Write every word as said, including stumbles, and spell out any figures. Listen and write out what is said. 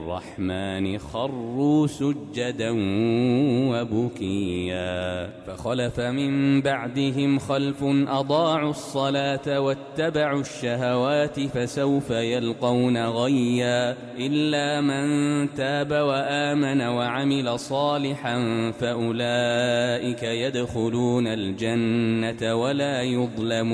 للرحمن خروا سجدا وبكيا فخلف من بعدهم خلف أضاعوا الصلاة واتبعوا الشهوات فسوف يلقون غيا إلا من تاب وآمن وعمل صالحا فأولئك يدخلون الجنة ولا يظلمون